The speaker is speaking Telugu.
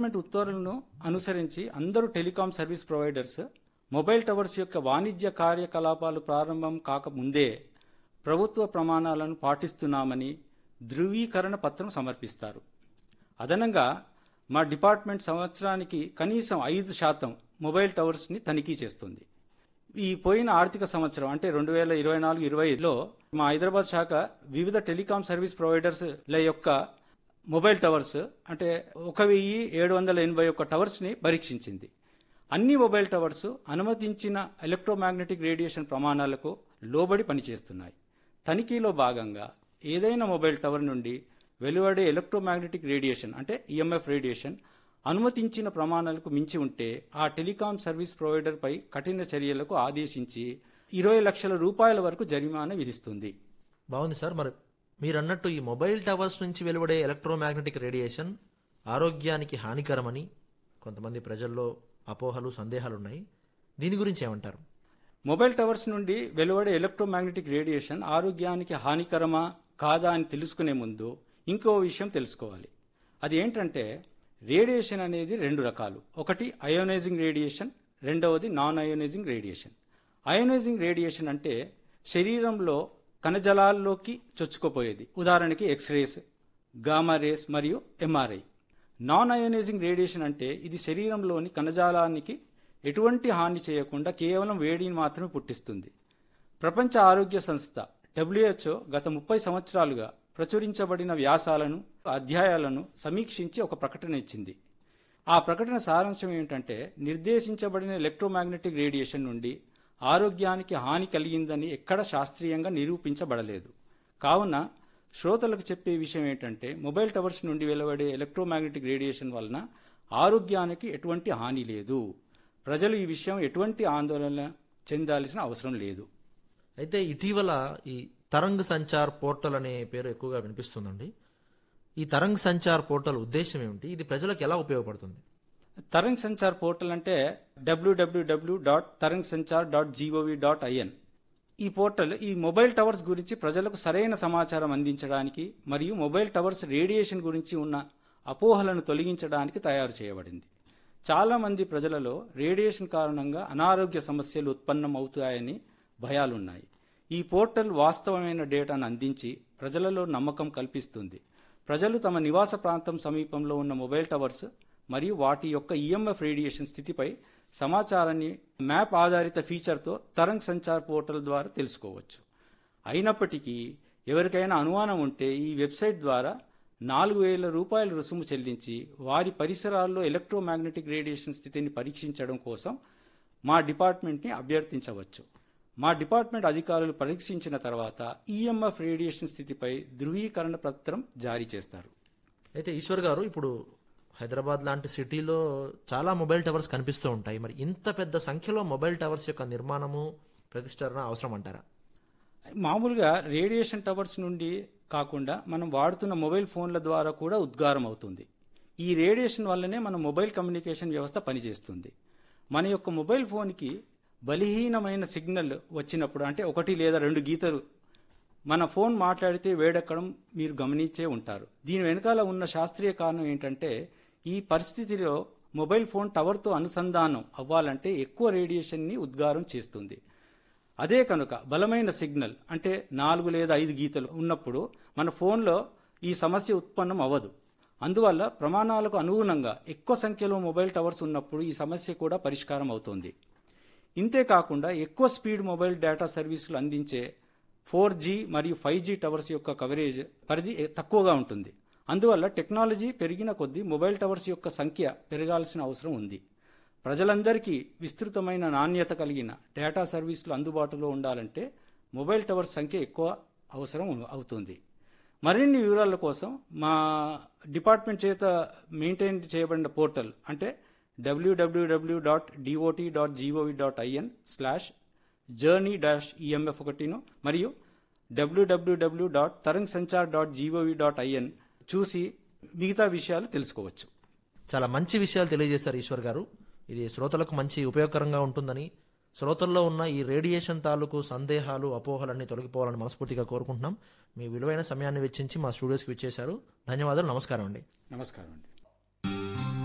డిపార్ట్మెంట్ ఉత్తర్వులను అనుసరించి అందరూ telecom service providers mobile towers యొక్క వాణిజ్య కార్యకలాపాలు ప్రారంభం కాకముందే ప్రభుత్వ ప్రమాణాలను పాటిస్తున్నామని ధృవీకరణ పత్రం సమర్పిస్తారు. అదనంగా మా డిపార్ట్మెంట్ సంవత్సరానికి కనీసం 5% మొబైల్ టవర్స్ని తనిఖీ చేస్తుంది. ఈ పోయిన ఆర్థిక సంవత్సరం అంటే 2024-25లో మా హైదరాబాద్ శాఖ వివిధ టెలికాం సర్వీస్ ప్రొవైడర్స్ల యొక్క మొబైల్ టవర్స్ అంటే 1781 టవర్స్ని పరీక్షించింది. అన్ని మొబైల్ టవర్స్ అనుమతించిన ఎలక్ట్రోమాగ్నెటిక్ రేడియేషన్ ప్రమాణాలకు లోబడి పనిచేస్తున్నాయి. తనిఖీలో భాగంగా ఏదైనా మొబైల్ టవర్ నుండి వెలువడే ఎలక్ట్రోమాగ్నెటిక్ రేడియేషన్ అంటే ఈఎంఎఫ్ రేడియేషన్ అనుమతించిన ప్రమాణాలకు మించి ఉంటే ఆ టెలికాం సర్వీస్ ప్రొవైడర్పై కఠిన చర్యలకు ఆదేశించి 20 లక్షల రూపాయల వరకు జరిమానా విధిస్తుంది. బాగుంది సార్. మరి మీరు అన్నట్టు ఈ మొబైల్ టవర్స్ నుంచి వెలువడే ఎలక్ట్రోమాగ్నెటిక్ రేడియేషన్ ఆరోగ్యానికి హానికరమని కొంతమంది ప్రజల్లో అపోహలు సందేహాలున్నాయి. దీని గురించి ఏమంటారు? మొబైల్ టవర్స్ నుండి వెలువడే ఎలక్ట్రోమాగ్నెటిక్ రేడియేషన్ ఆరోగ్యానికి హానికరమా కాదా అని తెలుసుకునే ముందు ఇంకో విషయం తెలుసుకోవాలి. అది ఏంటంటే రేడియేషన్ అనేది 2 రకాలు. ఒకటి అయోనైజింగ్ రేడియేషన్, రెండవది non ionising radiation. Ionising radiation అంటే శరీరంలో కణజాలాల్లోకి చొచ్చుకుపోయేది. ఉదాహరణకి ఎక్స్రేస్, గామా రేస్ మరియు ఎంఆర్ఐ. నాన్ అయోనైజింగ్ రేడియేషన్ అంటే ఇది శరీరంలోని కణజాలానికి ఎటువంటి హాని చేయకుండా కేవలం వేడిని మాత్రమే పుట్టిస్తుంది. ప్రపంచ ఆరోగ్య సంస్థ WHO గత 30 సంవత్సరాలుగా ప్రచురించబడిన వ్యాసాలను అధ్యాయాలను సమీక్షించి ఒక ప్రకటన ఇచ్చింది. ఆ ప్రకటన సారాంశం ఏంటంటే నిర్దేశించబడిన ఎలక్ట్రోమాగ్నెటిక్ రేడియేషన్ నుండి ఆరోగ్యానికి హాని కలిగిందని ఎక్కడ శాస్త్రీయంగా నిరూపించబడలేదు. కావున శ్రోతలకు చెప్పే విషయం ఏంటంటే మొబైల్ టవర్స్ నుండి వెలువడే ఎలక్ట్రోమాగ్నెటిక్ రేడియేషన్ వలన ఆరోగ్యానికి ఎటువంటి హాని లేదు. ప్రజలు ఈ విషయం ఎటువంటి ఆందోళన చెందాల్సిన అవసరం లేదు. అయితే ఇటీవల ఈ తరంగ్ సంచార్ పోర్టల్ అనే పేరు ఎక్కువగా వినిపిస్తుందండి. ఈ తరంగ్ సంచార్ పోర్టల్ ఉద్దేశం ఏమిటి? ఇది ప్రజలకు ఎలా ఉపయోగపడుతుంది? తరంగ్ సంచార్ పోర్టల్ అంటే www.tarangsanchar.gov.in. ఈ పోర్టల్ ఈ మొబైల్ టవర్స్ గురించి ప్రజలకు సరైన సమాచారం అందించడానికి మరియు మొబైల్ టవర్స్ రేడియేషన్ గురించి ఉన్న అపోహలను తొలగించడానికి తయారు చేయబడింది. చాలా మంది ప్రజలలో రేడియేషన్ కారణంగా అనారోగ్య సమస్యలు ఉత్పన్నం అవుతాయని భయాలున్నాయి. ఈ పోర్టల్ వాస్తవమైన డేటాను అందించి ప్రజలలో నమ్మకం కల్పిస్తుంది. ప్రజలు తమ నివాస ప్రాంతం సమీపంలో ఉన్న మొబైల్ టవర్స్ మరియు వాటి యొక్క ఈఎంఎఫ్ రేడియేషన్ స్థితిపై సమాచారాన్ని మ్యాప్ ఆధారిత ఫీచర్తో తరంగ్ సంచార్ పోర్టల్ ద్వారా తెలుసుకోవచ్చు. అయినప్పటికీ ఎవరికైనా అనుమానం ఉంటే ఈ వెబ్సైట్ ద్వారా 4,000 రూపాయల రుసుము చెల్లించి వారి పరిసరాల్లో ఎలక్ట్రోమాగ్నెటిక్ రేడియేషన్ స్థితిని పరీక్షించడం కోసం మా డిపార్ట్మెంట్ని అభ్యర్థించవచ్చు. మా డిపార్ట్మెంట్ అధికారులు పరీక్షించిన తర్వాత ఈఎంఎఫ్ రేడియేషన్ స్థితిపై ధృవీకరణ పత్రం జారీ చేస్తారు. అయితే ఈశ్వర్ గారు, ఇప్పుడు హైదరాబాద్ లాంటి సిటీలో చాలా మొబైల్ టవర్స్ కనిపిస్తూ ఉంటాయి. మరి ఇంత పెద్ద సంఖ్యలో మొబైల్ టవర్స్ యొక్క నిర్మాణము ప్రతిష్ఠరణ అవసరం అంటారా? మామూలుగా రేడియేషన్ టవర్స్ నుండి కాకుండా మనం వాడుతున్న మొబైల్ ఫోన్ల ద్వారా కూడా ఉద్గారం అవుతుంది. ఈ రేడియేషన్ వల్లనే మన మొబైల్ కమ్యూనికేషన్ వ్యవస్థ పనిచేస్తుంది. మన యొక్క మొబైల్ ఫోన్కి బలహీనమైన సిగ్నల్ వచ్చినప్పుడు అంటే 1 లేదా 2 గీతలు మన ఫోన్ మాట్లాడితే వేడెక్కడం మీరు గమనించే ఉంటారు. దీని వెనకాల ఉన్న శాస్త్రీయ కారణం ఏంటంటే ఈ పరిస్థితిలో మొబైల్ ఫోన్ టవర్తో అనుసంధానం అవ్వాలంటే ఎక్కువ రేడియేషన్ని ఉద్గారం చేస్తుంది. అదే కనుక బలమైన సిగ్నల్ అంటే 4 లేదా 5 గీతలు ఉన్నప్పుడు మన ఫోన్లో ఈ సమస్య ఉత్పన్నం అవ్వదు. అందువల్ల ప్రమాణాలకు అనుగుణంగా ఎక్కువ సంఖ్యలో మొబైల్ టవర్స్ ఉన్నప్పుడు ఈ సమస్య కూడా పరిష్కారం అవుతుంది. ఇంతేకాకుండా ఎక్కువ స్పీడ్ మొబైల్ డేటా సర్వీసులు అందించే 4G మరియు 5G టవర్స్ యొక్క కవరేజ్ పరిధి తక్కువగా ఉంటుంది. అందువల్ల టెక్నాలజీ పెరిగిన కొద్దీ మొబైల్ టవర్స్ యొక్క సంఖ్య పెరగాల్సిన అవసరం ఉంది. ప్రజలందరికీ విస్తృతమైన నాణ్యత కలిగిన డేటా సర్వీసులు అందుబాటులో ఉండాలంటే మొబైల్ టవర్స్ సంఖ్య ఎక్కువ అవసరం అవుతుంది. మరిన్ని వివరాల కోసం మా డిపార్ట్మెంట్ చేత మెయింటైన్ చేయబడిన పోర్టల్ అంటే www.dot.gov.in/journey-emf1 మరియు www.tarangsanchar.gov.in చూసి మిగతా విషయాలు తెలుసుకోవచ్చు. చాలా మంచి విషయాలు తెలియజేశారు ఈశ్వర్ గారు. ఇది శ్రోతలకు మంచి ఉపయోగకరంగా ఉంటుందని, శ్రోతల్లో ఉన్న ఈ రేడియేషన్ తాలూకు సందేహాలు అపోహలన్నీ తొలగిపోవాలని మనస్ఫూర్తిగా కోరుకుంటున్నాం. మీ విలువైన సమయాన్ని వెచ్చించి మా స్టూడియోస్కి విచ్చేశారు. ధన్యవాదాలు. నమస్కారం అండి. నమస్కారం అండి.